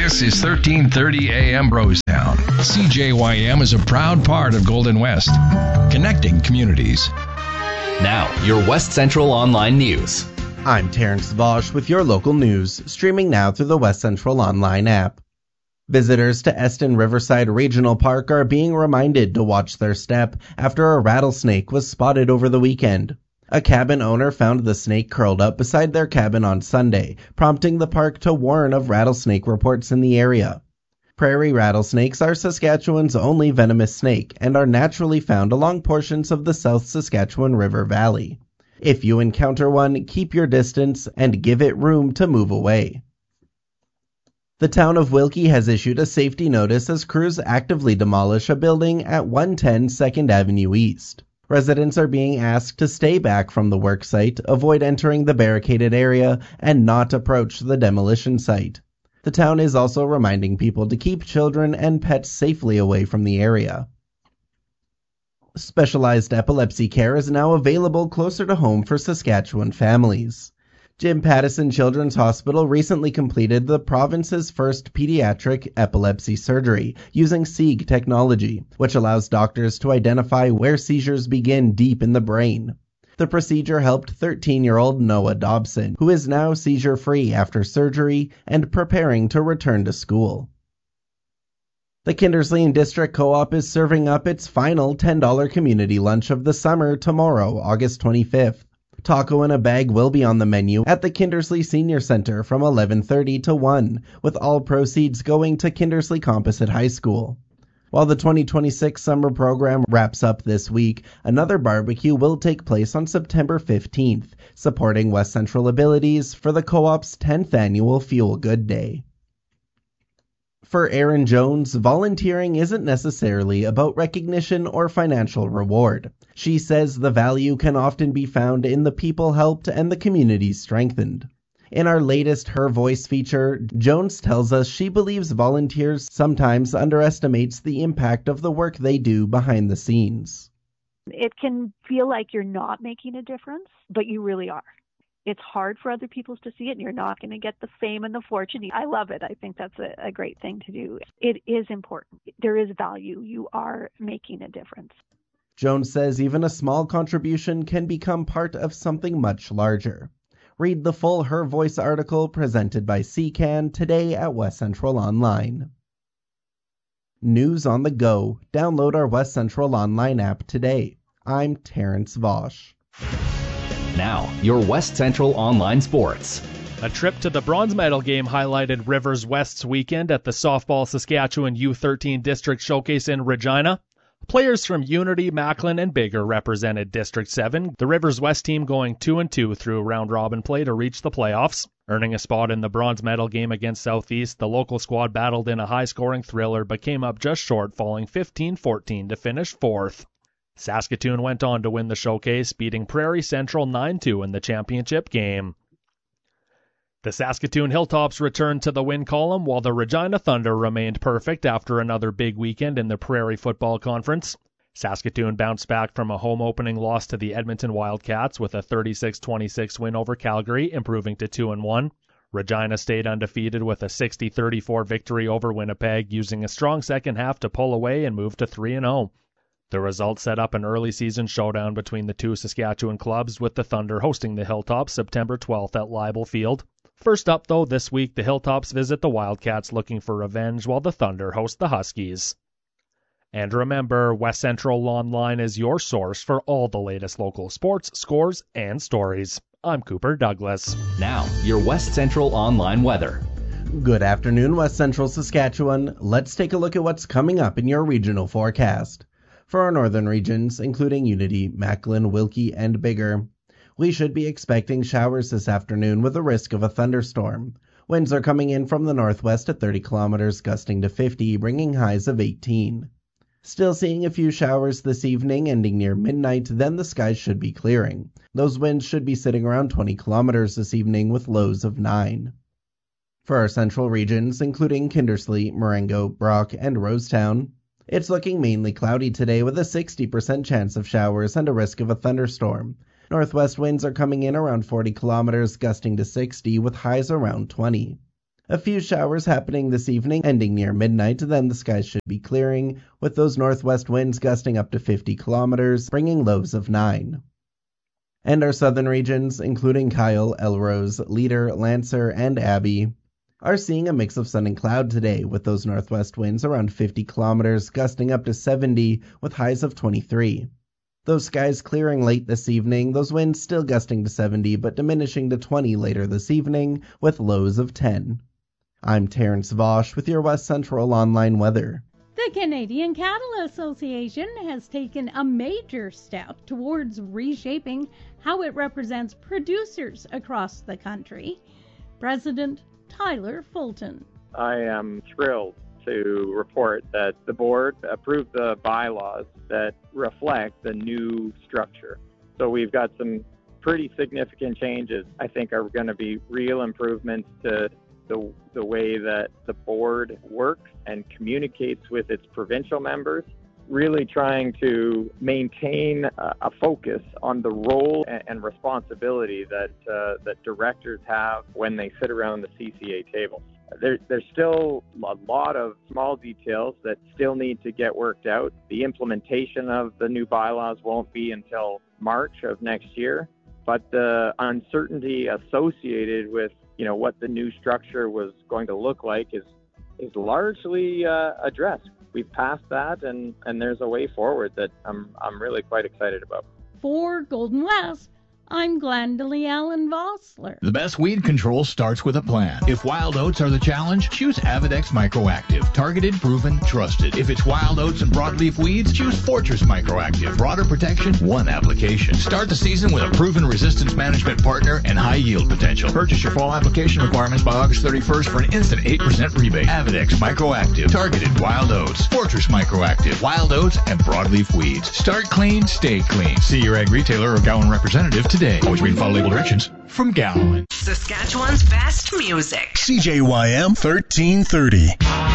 This is 1330 AM Brostown. CJYM is a proud part of Golden West, connecting communities. Now, your West Central Online News. I'm Terrence Vosch with your local news, streaming now through the West Central Online app. Visitors to Eston Riverside Regional Park are being reminded to watch their step after a rattlesnake was spotted over the weekend. A cabin owner found the snake curled up beside their cabin on Sunday, prompting the park to warn of rattlesnake reports in the area. Prairie rattlesnakes are Saskatchewan's only venomous snake and are naturally found along portions of the South Saskatchewan River Valley. If you encounter one, keep your distance and give it room to move away. The town of Wilkie has issued a safety notice as crews actively demolish a building at 110 2nd Avenue East. Residents are being asked to stay back from the work site, avoid entering the barricaded area, and not approach the demolition site. The town is also reminding people to keep children and pets safely away from the area. Specialized epilepsy care is now available closer to home for Saskatchewan families. Jim Pattison Children's Hospital recently completed the province's first pediatric epilepsy surgery using SIEG technology, which allows doctors to identify where seizures begin deep in the brain. The procedure helped 13-year-old Noah Dobson, who is now seizure-free after surgery and preparing to return to school. The Kindersley District Co-op is serving up its final $10 community lunch of the summer tomorrow, August 25th. Taco in a bag will be on the menu at the Kindersley Senior Center from 11:30 to 1, with all proceeds going to Kindersley Composite High School. While the 2026 summer program wraps up this week, another barbecue will take place on September 15th, supporting West Central Abilities for the Co-op's 10th annual Fuel Good Day. For Erin Jones, volunteering isn't necessarily about recognition or financial reward. She says the value can often be found in the people helped and the communities strengthened. In our latest Her Voice feature, Jones tells us she believes volunteers sometimes underestimates the impact of the work they do behind the scenes. It can feel like you're not making a difference, but you really are. It's hard for other people to see it, and you're not going to get the fame and the fortune. I love it. I think that's a great thing to do. It is important. There is value. You are making a difference. Jones says even a small contribution can become part of something much larger. Read the full Her Voice article presented by CCAN today at West Central Online. News on the go. Download our West Central Online app today. I'm Terrence Vosch. Now, your West Central Online Sports. A trip to the bronze medal game highlighted Rivers West's weekend at the Softball Saskatchewan U13 District Showcase in Regina. Players from Unity, Macklin, and Biggar represented District 7, the Rivers West team going 2-2 through round-robin play to reach the playoffs. Earning a spot in the bronze medal game against Southeast, the local squad battled in a high-scoring thriller but came up just short, falling 15-14 to finish fourth. Saskatoon went on to win the showcase, beating Prairie Central 9-2 in the championship game. The Saskatoon Hilltops returned to the win column, while the Regina Thunder remained perfect after another big weekend in the Prairie Football Conference. Saskatoon bounced back from a home opening loss to the Edmonton Wildcats with a 36-26 win over Calgary, improving to 2-1. Regina stayed undefeated with a 60-34 victory over Winnipeg, using a strong second half to pull away and move to 3-0. The result set up an early season showdown between the two Saskatchewan clubs, with the Thunder hosting the Hilltops September 12th at Leibel Field. First up, though, this week the Hilltops visit the Wildcats looking for revenge, while the Thunder host the Huskies. And remember, West Central Online is your source for all the latest local sports, scores, and stories. I'm Cooper Douglas. Now, your West Central Online weather. Good afternoon, West Central Saskatchewan. Let's take a look at what's coming up in your regional forecast. For our northern regions, including Unity, Macklin, Wilkie, and Biggar, we should be expecting showers this afternoon with a risk of a thunderstorm. Winds are coming in from the northwest at 30 kilometers, gusting to 50, bringing highs of 18. Still seeing a few showers this evening, ending near midnight, then the skies should be clearing. Those winds should be sitting around 20 kilometers this evening with lows of 9. For our central regions, including Kindersley, Marengo, Brock, and Rosetown, it's looking mainly cloudy today with a 60% chance of showers and a risk of a thunderstorm. Northwest winds are coming in around 40 kilometers, gusting to 60 with highs around 20. A few showers happening this evening, ending near midnight, then the skies should be clearing, with those northwest winds gusting up to 50 kilometers, bringing lows of 9. And our southern regions, including Kyle, Elrose, Leader, Lancer, and Abbey, are seeing a mix of sun and cloud today, with those northwest winds around 50 kilometers, gusting up to 70, with highs of 23. Those skies clearing late this evening, those winds still gusting to 70, but diminishing to 20 later this evening, with lows of 10. I'm Terrence Vosch with your West Central Online weather. The Canadian Cattle Association has taken a major step towards reshaping how it represents producers across the country. President Tyler Fulton. I am thrilled to report that the board approved the bylaws that reflect the new structure. So we've got some pretty significant changes I think are going to be real improvements to the way that the board works and communicates with its provincial members, really trying to maintain a focus on the role and responsibility that directors have when they sit around the CCA table. There's still a lot of small details that still need to get worked out. The implementation of the new bylaws won't be until March of next year, but the uncertainty associated with what the new structure was going to look like is largely addressed. We've passed that, and there's a way forward that I'm really quite excited about. For Golden West, I'm Glendalee Allen Vossler. The best weed control starts with a plan. If wild oats are the challenge, choose Avidex Microactive. Targeted, proven, trusted. If it's wild oats and broadleaf weeds, choose Fortress Microactive. Broader protection, one application. Start the season with a proven resistance management partner and high yield potential. Purchase your fall application requirements by August 31st for an instant 8% rebate. Avidex Microactive. Targeted wild oats. Fortress Microactive. Wild oats and broadleaf weeds. Start clean, stay clean. See your ag retailer or Gowan representative today. Always read and follow label directions from Gowan. Saskatchewan's best music. CJYM 1330.